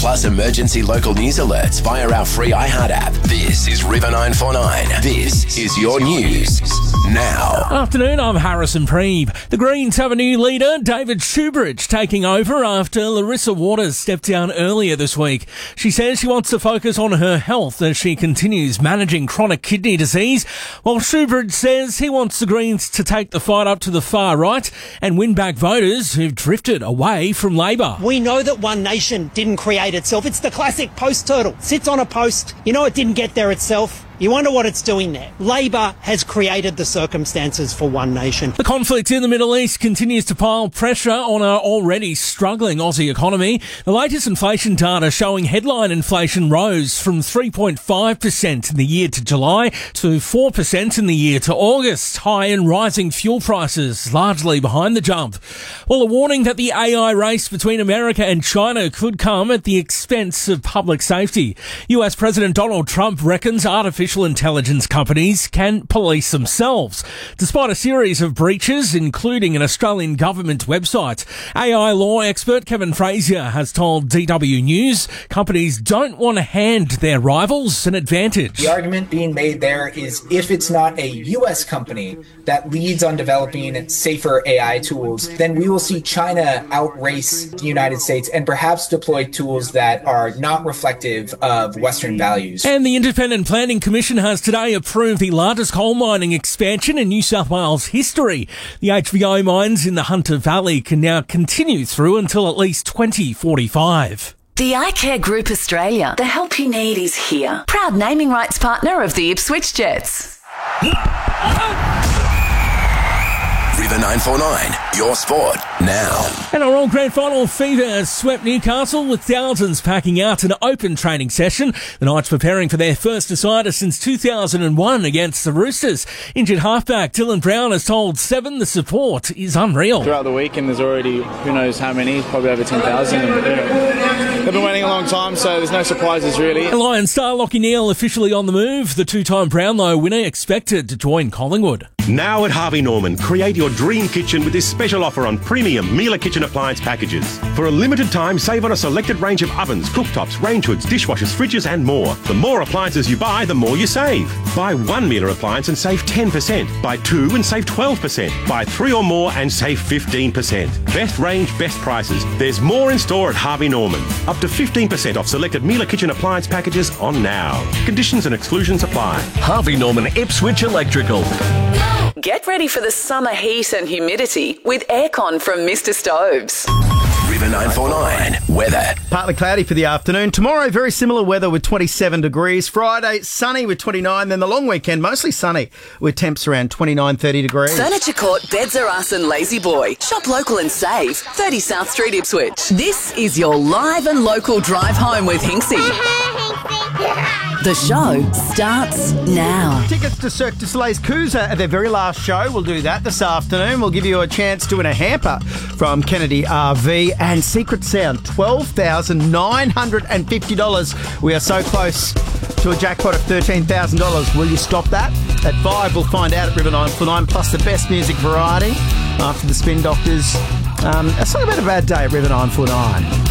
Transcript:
plus emergency local news alerts via our free iHeart app. This is River 949. This is your news now. Afternoon, I'm Harrison Preeb. The Greens have a new leader, David Shoebridge, taking over after Larissa Waters stepped down earlier this week. She says she wants to focus on her health as she continues managing chronic kidney disease, while Shoebridge says he wants the Greens to take the fight up to the far right and win back voters who've drifted away from Labor. We know that One Nation didn't create itself. It's the classic post turtle. Sits on a post. You know it didn't get there itself. You wonder what it's doing there. Labor has created the circumstances for One Nation. The conflict in the Middle East continues to pile pressure on our already struggling Aussie economy. The latest inflation data showing headline inflation rose from 3.5% in the year to July to 4% in the year to August. High and rising fuel prices largely behind the jump. Well, a warning that the AI race between America and China could come at the expense of public safety. US President Donald Trump reckons artificial intelligence companies can police themselves. Despite a series of breaches, including an Australian government website, AI law expert Kevin Frazier has told DW News companies don't want to hand their rivals an advantage. The argument being made there is if it's not a US company that leads on developing safer AI tools, then we will see China outrace the United States and perhaps deploy tools that are not reflective of Western values. And the Independent Planning Commission has today approved the largest coal mining expansion in New South Wales history. The HVO mines in the Hunter Valley can now continue through until at least 2045. The iCare Group Australia. The help you need is here. Proud naming rights partner of the Ipswich Jets. River 949, your sport now. And our All Grand Final fever has swept Newcastle with thousands packing out an open training session. The Knights preparing for their first decider since 2001 against the Roosters. Injured halfback Dylan Brown has told Seven the support is unreal. Throughout the weekend there's already who knows how many, probably over 10,000. They've been waiting a long time, so there's no surprises really. And Lions star Lachie Neale officially on the move. The two-time Brownlow winner expected to join Collingwood. Now at Harvey Norman, create your dream kitchen with this special offer on premium Miele kitchen appliance packages. For a limited time, save on a selected range of ovens, cooktops, range hoods, dishwashers, fridges and more. The more appliances you buy, the more you save. Buy one Miele appliance and save 10%. Buy two and save 12%. Buy three or more and save 15%. Best range, best prices. There's more in store at Harvey Norman. Up to 15% off selected Miele kitchen appliance packages on now. Conditions and exclusions apply. Harvey Norman Ipswich Electrical. Get ready for the summer heat and humidity with aircon from Mr. Stoves. River 949, weather. Partly cloudy for the afternoon. Tomorrow, very similar weather with 27 degrees. Friday, sunny with 29. Then the long weekend, mostly sunny with temps around 29, 30 degrees. Furniture Court, Beds Are Us and Lazy Boy. Shop local and save. 30 South Street, Ipswich. This is your live and local drive home with Hinksy. The show starts now. Tickets to Cirque du Soleil's Cruiser at their very last show. We'll do that this afternoon. We'll give you a chance to win a hamper from Kennedy RV and Secret Sound, $12,950. We are so close to a jackpot of $13,000. Will you stop that? At 5, we'll find out at River 949, plus the best music variety after the Spin Doctors. It's not about a bad day at River 949.